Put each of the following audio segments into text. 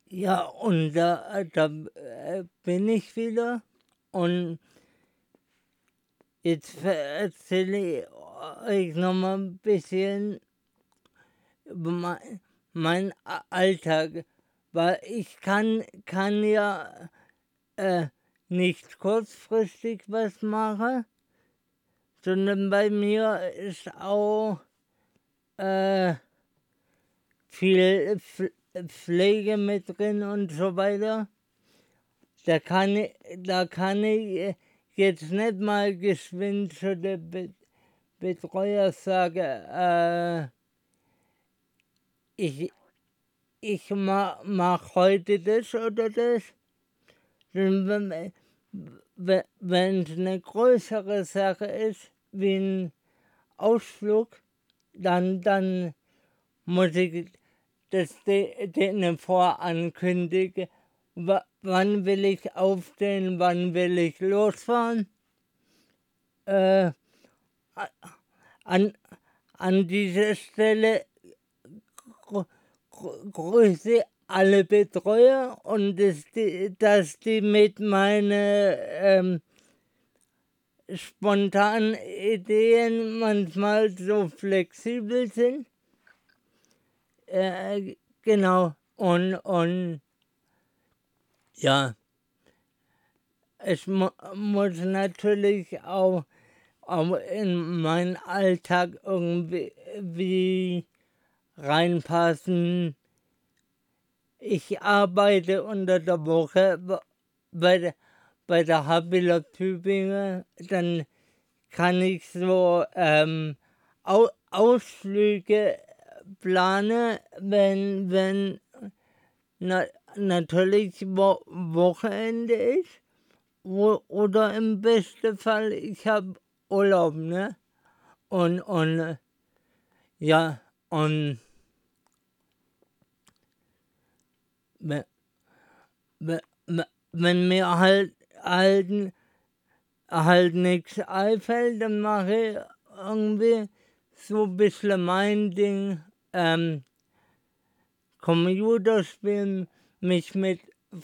Ja, und da bin ich wieder und jetzt erzähle ich euch noch mal ein bisschen über meinen Alltag, weil ich kann ja nicht kurzfristig was machen, sondern bei mir ist auch äh, viel Pflege mit drin und so weiter. Da kann ich jetzt nicht mal geschwind zu der Betreuer sagen, ich mach heute das oder das. Wenn es eine größere Sache ist, wie ein Ausflug, dann muss ich das denen vorankündigen. Wann will ich aufstehen, wann will ich losfahren. Äh, an, an dieser Stelle grüße alle Betreuer und dass die mit meinen spontanen Ideen manchmal so flexibel sind. Genau. Und ja, es muss natürlich auch in meinen Alltag irgendwie reinpassen. Ich arbeite unter der Woche bei der Habila Tübingen, dann kann ich so Ausflüge planen, wenn natürlich Wochenende ist. Oder im besten Fall, ich habe Urlaub, ne? Und ja, und wenn, wenn mir halt nichts einfällt, dann mache ich irgendwie so ein bisschen mein Ding. Computerspielen, mich mit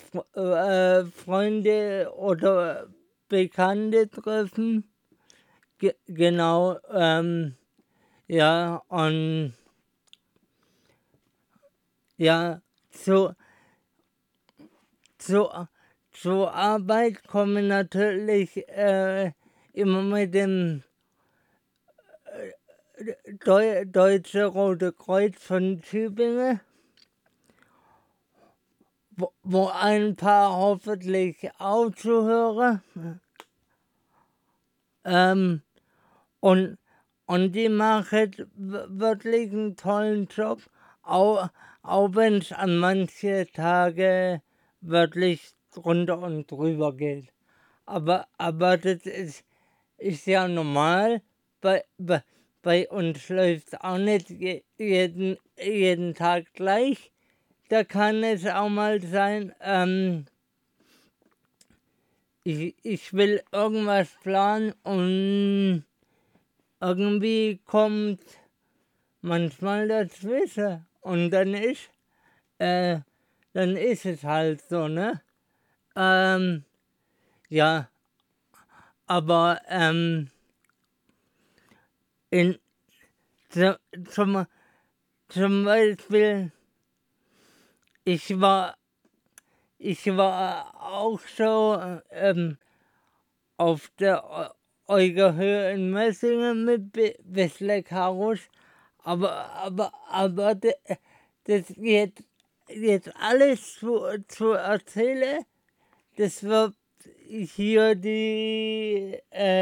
Freunde oder Bekannte treffen. Genau, ja, und ja, zu, zur Arbeit komme natürlich immer mit dem Deutsche Rote Kreuz von Tübingen, wo ein paar hoffentlich auch zuhören. Und die machen wirklich einen tollen Job, auch wenn es an manche Tage wirklich drunter und drüber geht. Aber das ist ja normal. Bei uns läuft es auch nicht jeden Tag gleich. Da kann es auch mal sein, ich will irgendwas planen und irgendwie kommt manchmal dazwischen. Und dann ist es halt so, ne? Ja, aber in, zu, zum, zum Beispiel, ich war, ich war auch so auf der Eugerhöhe in Messingen mit Wesley Karus, aber das jetzt alles zu erzählen, das wird hier die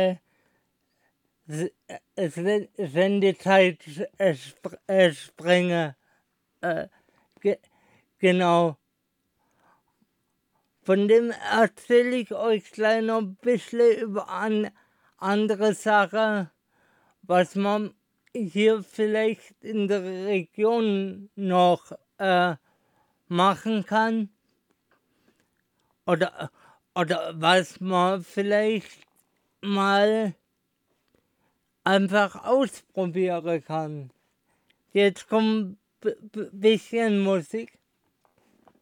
Sendezeit sprengen. Ge genau. Von dem erzähle ich euch gleich noch ein bisschen über andere Sachen, was man hier vielleicht in der Region noch machen kann. Oder was man vielleicht mal einfach ausprobieren kann. Jetzt kommt ein bisschen Musik.